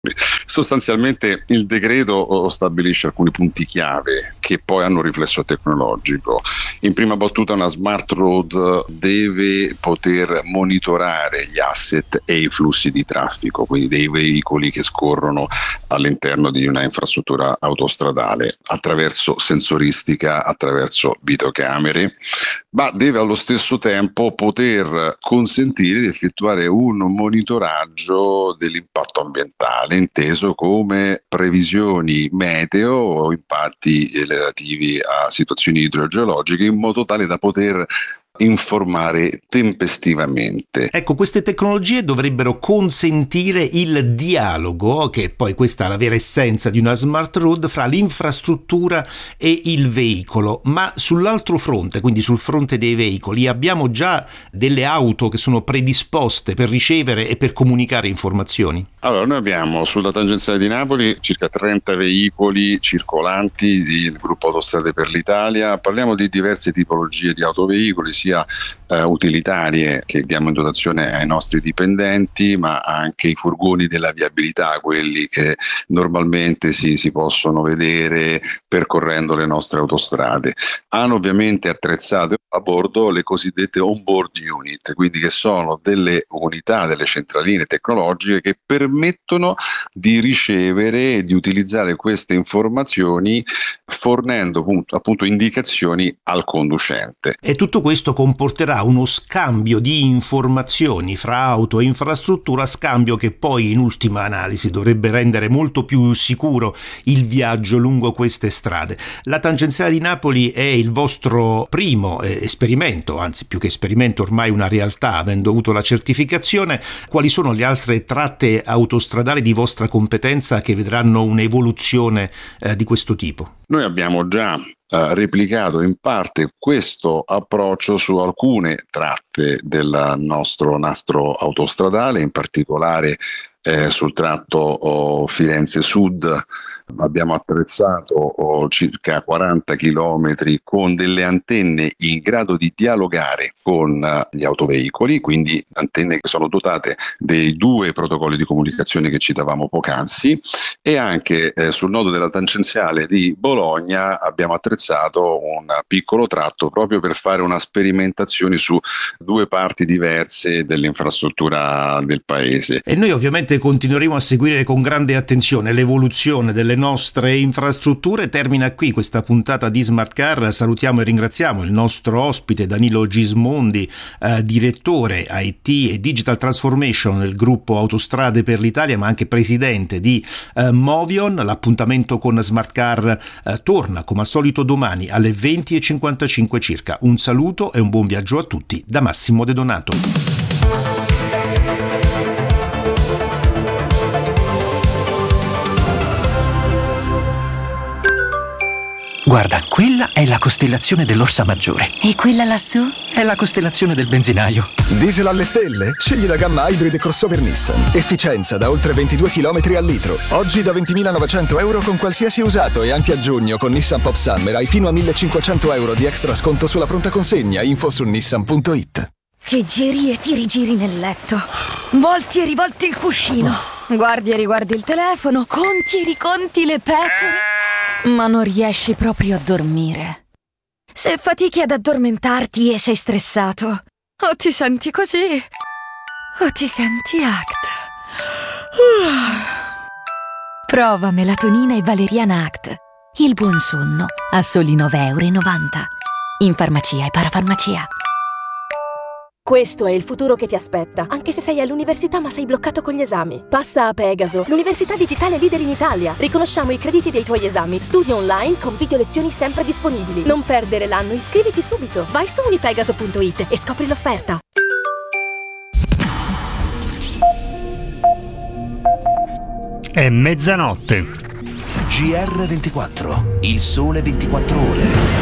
Sostanzialmente il decreto stabilisce alcuni punti chiave che poi hanno riflesso tecnologico. In prima battuta una smart road deve poter monitorare gli asset e i flussi di traffico, quindi dei veicoli che scorrono all'interno di una infrastruttura autostradale attraverso sensoristica, attraverso videocamere, ma deve allo stesso tempo poter consentire di effettuare un monitoraggio dell'impatto ambientale, inteso come previsioni meteo o impatti relativi a situazioni idrogeologiche, in modo tale da poter informare tempestivamente. Ecco, queste tecnologie dovrebbero consentire il dialogo, che poi questa è la vera essenza di una smart road, fra l'infrastruttura e il veicolo. Ma sull'altro fronte, quindi sul fronte dei veicoli, abbiamo già delle auto che sono predisposte per ricevere e per comunicare informazioni? Allora, noi abbiamo sulla tangenziale di Napoli circa 30 veicoli circolanti del gruppo Autostrade per l'Italia. Parliamo di diverse tipologie di autoveicoli, sia utilitarie che diamo in dotazione ai nostri dipendenti, ma anche i furgoni della viabilità, quelli che normalmente si possono vedere percorrendo le nostre autostrade. Hanno ovviamente attrezzato a bordo le cosiddette on-board unit, quindi che sono delle unità, delle centraline tecnologiche che permettono di ricevere e di utilizzare queste informazioni fornendo appunto indicazioni al conducente. E tutto questo comporterà uno scambio di informazioni fra auto e infrastruttura, scambio che poi in ultima analisi dovrebbe rendere molto più sicuro il viaggio lungo queste strade. La tangenziale di Napoli è il vostro primo esperimento, anzi più che esperimento ormai una realtà, avendo avuto la certificazione. Quali sono le altre tratte autostradali di vostra competenza che vedranno un'evoluzione di questo tipo? Noi abbiamo già replicato in parte questo approccio su alcune tratte del nostro nastro autostradale, in particolare sul tratto Firenze Sud. Abbiamo attrezzato circa 40 chilometri con delle antenne in grado di dialogare con gli autoveicoli, quindi antenne che sono dotate dei 2 protocolli di comunicazione che citavamo poc'anzi, e anche sul nodo della tangenziale di Bologna abbiamo attrezzato un piccolo tratto proprio per fare una sperimentazione su 2 parti diverse dell'infrastruttura del paese. E noi ovviamente continueremo a seguire con grande attenzione l'evoluzione delle nostre infrastrutture. Termina qui questa puntata di Smart Car. Salutiamo e ringraziamo il nostro ospite Danilo Gismondi, direttore IT e Digital Transformation del gruppo Autostrade per l'Italia, ma anche presidente di Movion. L'appuntamento con Smart Car torna come al solito domani alle 20:55 circa. Un saluto e un buon viaggio a tutti da Massimo De Donato. Guarda, quella è la costellazione dell'Orsa Maggiore. E quella lassù? È la costellazione del benzinaio. Diesel alle stelle? Scegli la gamma Hybrid crossover Nissan. Efficienza da oltre 22 km al litro. Oggi da 20.900 euro con qualsiasi usato, e anche a giugno con Nissan Pop Summer hai fino a 1.500 euro di extra sconto sulla pronta consegna. Info su nissan.it. Ti giri e ti rigiri nel letto. Volti e rivolti il cuscino. Guardi e riguardi il telefono. Conti e riconti le pecore. Ma non riesci proprio a dormire. Se fatichi ad addormentarti e sei stressato, o ti senti così, o ti senti ACT. Prova melatonina e valeriana ACT. Il buon sonno a soli 9,90 euro. In farmacia e parafarmacia. Questo è il futuro che ti aspetta, anche se sei all'università ma sei bloccato con gli esami. Passa a Pegaso, l'università digitale leader in Italia. Riconosciamo i crediti dei tuoi esami, studi online con video lezioni sempre disponibili. Non perdere l'anno, iscriviti subito. Vai su unipegaso.it e scopri l'offerta. È mezzanotte. GR24, il sole 24 ore.